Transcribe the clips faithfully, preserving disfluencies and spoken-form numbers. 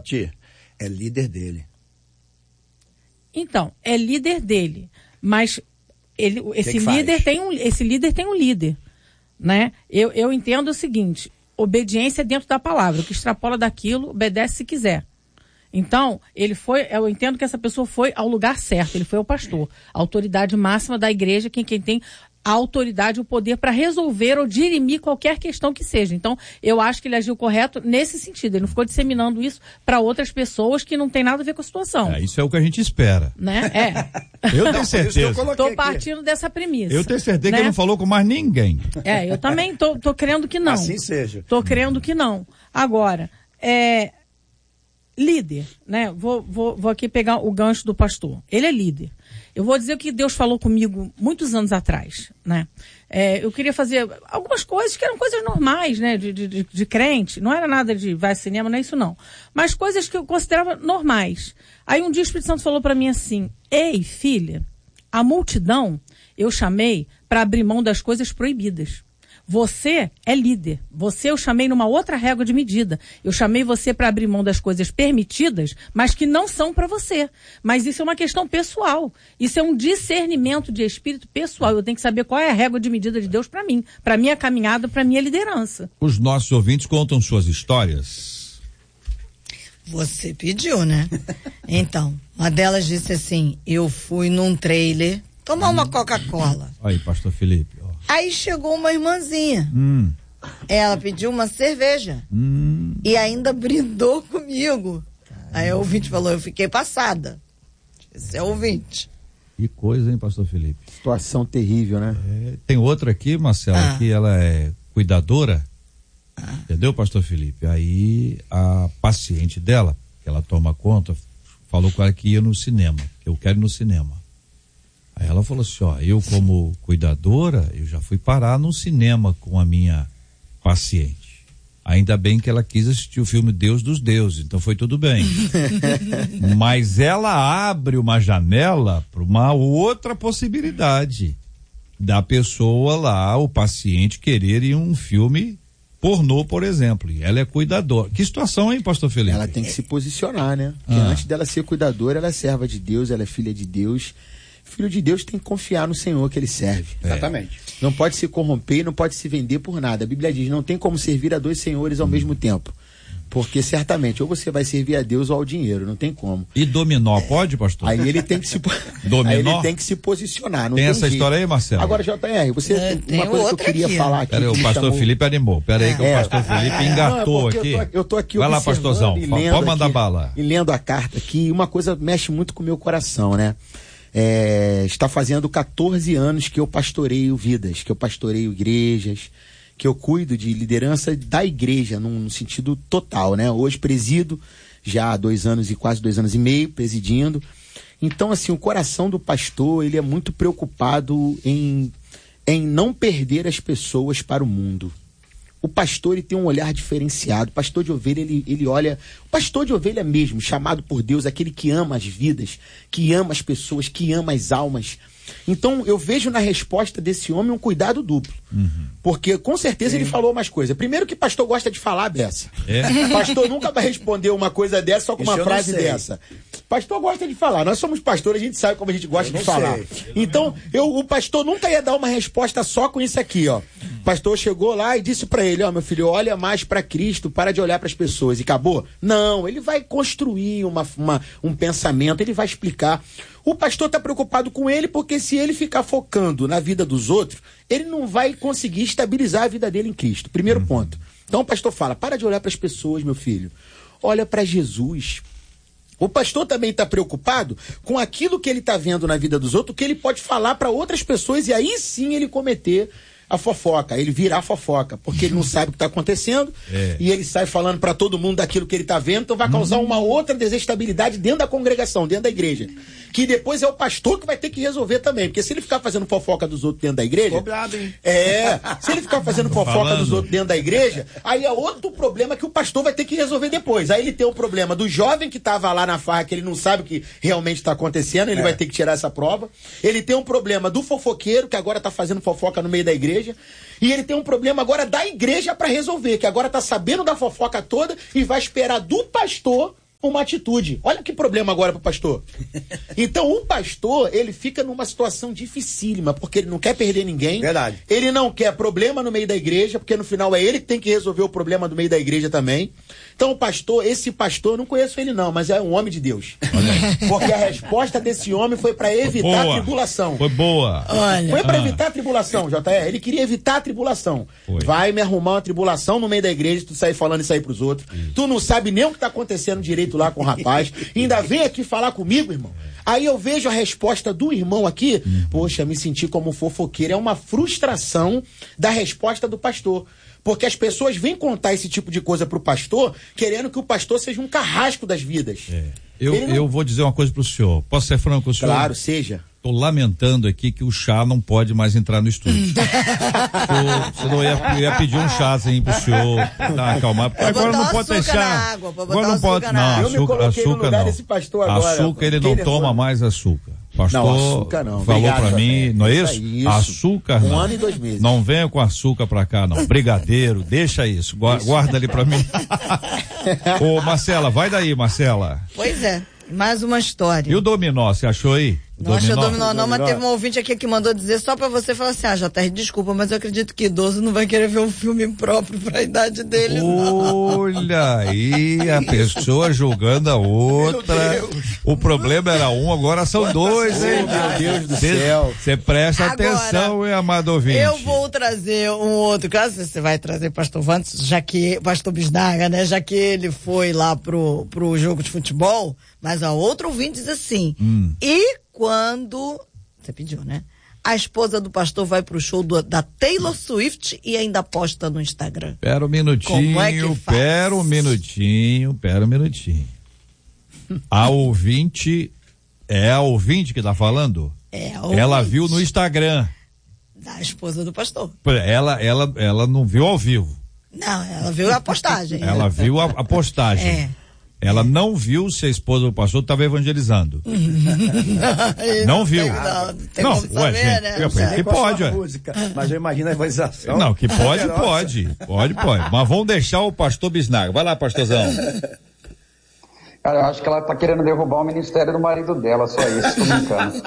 Tati, é líder dele. Então, é líder dele, mas ele, esse, que que líder faz? tem um, esse líder tem um líder, né? Eu, eu entendo o seguinte, obediência dentro da palavra, o que extrapola daquilo, obedece se quiser. Então, ele foi, eu entendo que essa pessoa foi ao lugar certo, ele foi ao pastor, a autoridade máxima da igreja, quem, quem tem a autoridade, o poder para resolver ou dirimir qualquer questão que seja. Então, eu acho que ele agiu correto nesse sentido. Ele não ficou disseminando isso para outras pessoas que não tem nada a ver com a situação. É, isso é o que a gente espera. Né? É. Eu tenho certeza. Estou partindo dessa premissa. Eu tenho certeza, né? Que ele não falou com mais ninguém. É, eu também tô, tô crendo que não. Assim seja. Tô crendo que não. Agora, é, líder, né? Vou, vou, vou aqui pegar o gancho do pastor. Ele é líder. Eu vou dizer o que Deus falou comigo muitos anos atrás, né? É, eu queria fazer algumas coisas que eram coisas normais, né? De, de, de, de crente. Não era nada de vai ao cinema, não é isso não. Mas coisas que eu considerava normais. Aí um dia o Espírito Santo falou para mim assim, ei, filha, a multidão eu chamei para abrir mão das coisas proibidas. Você é líder. Você eu chamei numa outra régua de medida. Eu chamei você para abrir mão das coisas permitidas, mas que não são para você. Mas isso é uma questão pessoal. Isso é um discernimento de espírito pessoal. Eu tenho que saber qual é a régua de medida de Deus para mim, para minha caminhada, para minha liderança. Os nossos ouvintes contam suas histórias. Você pediu, né? Então, uma delas disse assim, eu fui num trailer tomar uma Coca-Cola. Aí, pastor Felipe. Ó. Aí chegou uma irmãzinha. Hum. Ela pediu uma cerveja. Hum. E ainda brindou comigo. Aí o ouvinte falou, eu fiquei passada. Esse é o ouvinte. Que coisa, hein, pastor Felipe? Situação terrível, né? É, tem outra aqui, Marcela, Ah. que ela é cuidadora. Ah. Entendeu, pastor Felipe? Aí a paciente dela, que ela toma conta, falou com ela que ia no cinema, que eu quero ir no cinema. Aí ela falou assim, ó, eu como cuidadora, eu já fui parar no cinema com a minha paciente. Ainda bem que ela quis assistir o filme Deus dos Deuses, então foi tudo bem. Mas ela abre uma janela para uma outra possibilidade da pessoa lá, o paciente, querer ir um filme pornô, por exemplo. E ela é cuidadora. Que situação, hein, pastor Felipe? Ela tem que se posicionar, né? Porque Ah. antes dela ser cuidadora, ela é serva de Deus, ela é filha de Deus. Filho de Deus tem que confiar no Senhor que ele serve. É. Exatamente. Não pode se corromper, não pode se vender por nada. A Bíblia diz, não tem como servir a dois senhores ao hum. mesmo tempo. Porque certamente, ou você vai servir a Deus ou ao dinheiro, não tem como. E dominó, pode, pastor? Aí ele tem que se Dominó? Aí ele tem que se posicionar. Não tem, tem essa jeito. história aí, Marcelo? Agora, J R, você É, tem tem uma coisa que eu outra queria aqui, falar aqui. Pera aí, o que me pastor chamou... Felipe animou. Pera aí que É. o pastor Felipe engatou Não, é aqui. Eu tô, eu tô aqui vai lá, observando pastorzão. e lendo Pode mandar aqui, bala. E lendo a carta aqui, uma coisa mexe muito com o meu coração, né? É, está fazendo quatorze anos que eu pastoreio vidas, que eu pastoreio igrejas, que eu cuido de liderança da igreja, num, num sentido total, né? Hoje presido, já há dois anos e quase dois anos e meio presidindo. Então, assim, o coração do pastor, ele é muito preocupado em, em não perder as pessoas para o mundo. O pastor, ele tem um olhar diferenciado. O pastor de ovelha, ele, ele olha... O pastor de ovelha mesmo, chamado por Deus, aquele que ama as vidas, que ama as pessoas, que ama as almas. Então, eu vejo na resposta desse homem um cuidado duplo. Uhum. Porque, com certeza, Sim. ele falou mais coisas. Primeiro que pastor gosta de falar dessa. É. Pastor nunca vai responder uma coisa dessa só com Isso uma frase dessa. Pastor gosta de falar. Nós somos pastores, a gente sabe como a gente gosta de falar. Sei. Então, eu, o pastor nunca ia dar uma resposta só com isso aqui, ó. O pastor chegou lá e disse pra ele, ó, meu filho, olha mais pra Cristo, para de olhar para as pessoas. E acabou? Não, ele vai construir uma, uma, um pensamento, ele vai explicar. O pastor está preocupado com ele porque se ele ficar focando na vida dos outros, ele não vai conseguir estabilizar a vida dele em Cristo. Primeiro ponto. Então o pastor fala, para de olhar para as pessoas, meu filho. Olha para Jesus. O pastor também está preocupado com aquilo que ele está vendo na vida dos outros, que ele pode falar para outras pessoas e aí sim ele cometer a fofoca, ele virar fofoca, porque ele não sabe o que está acontecendo é. e ele sai falando para todo mundo daquilo que ele está vendo, então vai causar uma outra desestabilidade dentro da congregação, dentro da igreja, que depois é o pastor que vai ter que resolver também, porque se ele ficar fazendo fofoca dos outros dentro da igreja, Cobrado, hein? é, se ele ficar fazendo fofoca falando. dos outros dentro da igreja, aí é outro problema que o pastor vai ter que resolver depois. Aí ele tem o problema do jovem que estava lá na farra, que ele não sabe o que realmente está acontecendo, ele é. vai ter que tirar essa prova. Ele tem um problema do fofoqueiro, que agora está fazendo fofoca no meio da igreja. E ele tem um problema agora da igreja para resolver, que agora tá sabendo da fofoca toda e vai esperar do pastor uma atitude. Olha que problema agora pro pastor. Então, o pastor, ele fica numa situação dificílima, porque ele não quer perder ninguém. Verdade. Ele não quer problema no meio da igreja, porque no final é ele que tem que resolver o problema do meio da igreja também. Então, o pastor, esse pastor, eu não conheço ele não, mas é um homem de Deus. Porque a resposta desse homem foi para evitar boa. a tribulação. Foi boa. Olha. Foi para Ah. evitar a tribulação, J R. Ele queria evitar a tribulação. Foi. Vai me arrumar uma tribulação no meio da igreja, tu sair falando isso aí pros outros. Tu não sabe nem o que tá acontecendo direito lá com o rapaz. E ainda vem aqui falar comigo, irmão. Aí eu vejo a resposta do irmão aqui. Poxa, me senti como fofoqueiro. É uma frustração da resposta do pastor. Porque as pessoas vêm contar esse tipo de coisa pro pastor, querendo que o pastor seja um carrasco das vidas. É. Eu, Ele não- eu vou dizer uma coisa pro senhor. Posso ser franco com o senhor? Claro, seja. Tô lamentando aqui que o chá não pode mais entrar no estúdio. eu, senão eu ia, eu ia pedir um chazinho pro senhor, dar uma acalmada. Porque Pra agora botar não o pode ter açúcar chá. na água, pra botar Agora não açúcar pode, na não, água. Eu me açúcar, coloquei no açúcar lugar não. desse pastor agora, Açúcar ele não porque ele é toma fã. mais açúcar. Pastor Não, açúcar não. falou Obrigado, pra mim, Jota. não é Isso isso? aí, isso. Açúcar Um não. ano e dois meses. Não venha com açúcar pra cá, não. Brigadeiro, deixa isso. Gua- Guarda ali pra mim. Ô, Marcela, vai daí, Marcela. Pois é, mais uma história. E o dominó, você achou aí? Não achei Dominó? dominó não, mas Dominó. teve um ouvinte aqui que mandou dizer só pra você falar assim, ah, J R, desculpa, mas eu acredito que idoso não vai querer ver um filme próprio pra idade dele, não. Olha aí, a pessoa julgando a outra. O problema era um, agora são dois, hein? Meu Deus do Cê- céu. Você presta Agora, atenção, hein, amado ouvinte? Eu vou trazer um outro caso, você vai trazer pastor Vantes, já que, pastor Bisnaga, né, já que ele foi lá pro, pro jogo de futebol, mas a outra ouvinte diz assim, Hum. e quando, você pediu, né, a esposa do pastor vai pro show do- da Taylor Swift e ainda posta no Instagram. Pera um minutinho, Como é que faz? pera um minutinho, pera um minutinho. A ouvinte, é a ouvinte que tá falando? É a Ela ouvinte viu no Instagram. da esposa do pastor. Ela, ela, ela não viu ao vivo. Não, ela viu a postagem. Ela viu a, a postagem. É. Ela não viu se a esposa do pastor estava evangelizando. Não viu. Tem, não, tem Não, como ué, saber, gente, né? eu pensei que Com a sua pode, ué. música, mas eu imagino a evangelização. Não, que pode, Nossa. pode. Pode, pode. Mas vamos deixar o pastor Bisnaga. Vai lá, pastorzão. Cara, eu acho que ela tá querendo derrubar o ministério do marido dela, só isso, tô brincando.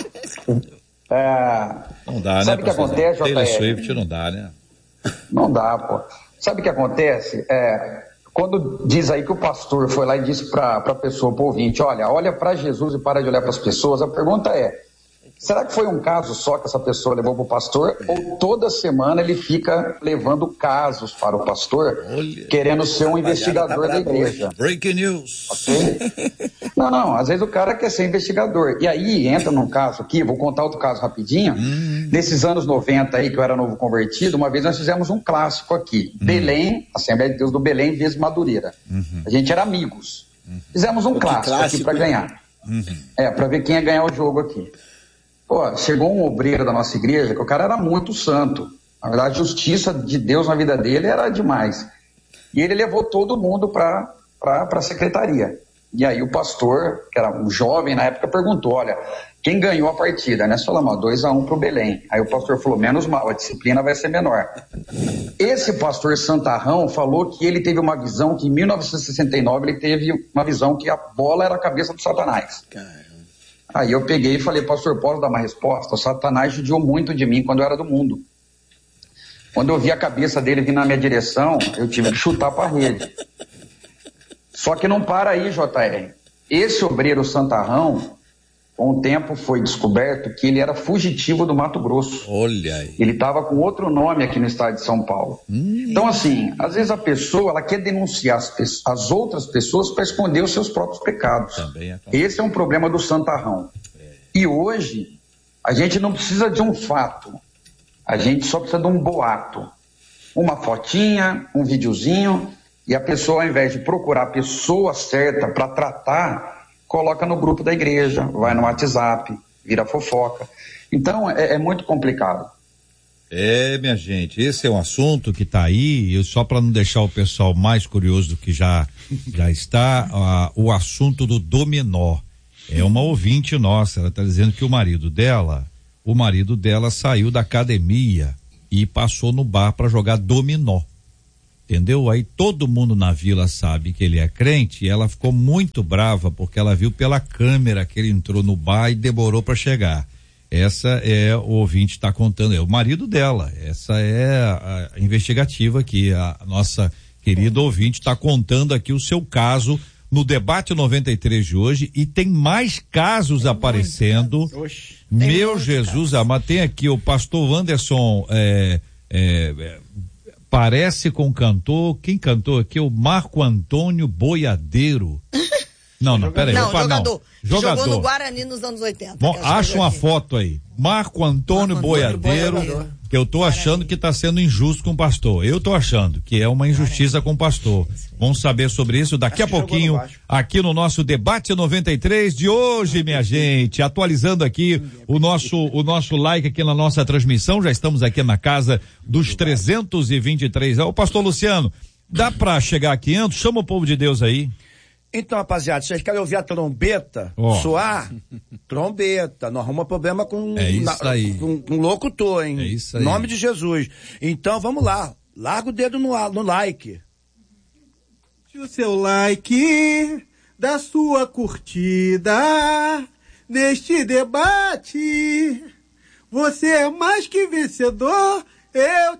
É, Não dá, Sabe o né, que pastorzão? acontece, Taylor J R? Swift não dá, né? Não dá, pô. Sabe o que acontece? É, quando diz aí que o pastor foi lá e disse pra, pra pessoa, pro ouvinte, olha, olha pra Jesus e para de olhar pras pessoas, a pergunta é, será que foi um caso só que essa pessoa levou pro pastor? Ou toda semana ele fica levando casos para o pastor, Olha. querendo ser um investigador da igreja? Breaking news. Ok? Não, não, às vezes o cara quer ser investigador. E aí entra num caso aqui, vou contar outro caso rapidinho. Hum. Nesses anos noventa aí, que eu era novo convertido, uma vez nós fizemos um clássico aqui. Hum. Belém, Assembleia de Deus do Belém, vezes Madureira. Uhum. A gente era amigos. Fizemos um Que clássico, aqui clássico, pra hein? ganhar. Uhum. É, pra ver quem ia ganhar o jogo aqui. Pô, chegou um obreiro da nossa igreja, que o cara era muito santo. Na verdade, a justiça de Deus na vida dele era demais. E ele levou todo mundo pra, pra, pra secretaria. E aí o pastor, que era um jovem na época, perguntou, olha, quem ganhou a partida? Nós falamos, dois a um pro Belém. Aí o pastor falou, menos mal, a disciplina vai ser menor. Esse pastor Santarrão falou que ele teve uma visão, que em mil novecentos e sessenta e nove ele teve uma visão que a bola era a cabeça do Satanás. Aí eu peguei e falei, pastor, posso dar uma resposta? O Satanás judiou muito de mim quando eu era do mundo. Quando eu vi a cabeça dele vir na minha direção, eu tive que chutar para a rede. Só que não para aí, J R. Esse obreiro Santarrão, com o tempo foi descoberto que ele era fugitivo do Mato Grosso. Olha aí. Ele estava com outro nome aqui no estado de São Paulo. Hum. Então, assim, às vezes a pessoa ela quer denunciar as, pe- as outras pessoas para esconder os seus próprios pecados. Também é. Esse é um problema do Santarrão. E hoje, a gente não precisa de um fato, a gente só precisa de um boato. Uma fotinha, um videozinho, e a pessoa, ao invés de procurar a pessoa certa para tratar, coloca no grupo da igreja, vai no WhatsApp, vira fofoca. Então, é, é muito complicado. É, minha gente, esse é um assunto que está aí, eu, só para não deixar o pessoal mais curioso do que já, já está, ah, o assunto do dominó. É uma ouvinte nossa, ela está dizendo que o marido dela, o marido dela saiu da academia e passou no bar para jogar dominó. entendeu? Aí todo mundo na vila sabe que ele é crente e ela ficou muito brava porque ela viu pela câmera que ele entrou no bar e demorou para chegar. Essa é, o ouvinte está contando, é o marido dela, essa é a, a investigativa aqui, a, a nossa querida ouvinte está contando aqui o seu caso no Debate noventa e três de hoje, e tem mais casos tem aparecendo. Meu Jesus amado, tem aqui o pastor Anderson, é, é, parece com o cantor, quem cantou aqui? O Marco Antônio Boiadeiro. Não, não, peraí. Não, opa, jogador. não. Jogador. Jogou no Guarani nos anos oitenta. Bom, acha uma aqui. Foto aí. Marco Antônio, Marco Antônio Boiadeiro, Boiadeiro, que eu tô achando que tá sendo injusto com o pastor. Eu tô achando que é uma injustiça com o pastor. Vamos saber sobre isso daqui Acho a pouquinho, aqui no nosso Debate noventa e três de hoje, minha gente. Atualizando aqui o nosso, o nosso like aqui na nossa transmissão. Já estamos aqui na casa dos trezentos e vinte e três. Ô, pastor Luciano, dá pra chegar a quinhentos? Chama o povo de Deus aí. Então, rapaziada, vocês querem ouvir a trombeta oh. soar? Trombeta. Não arruma problema com é isso na, aí. Com, com locutor, hein? É isso aí. Em nome de Jesus. Então, vamos lá. Larga o dedo no, no like. Deixa o seu like, da sua curtida, neste debate. Você é mais que vencedor, eu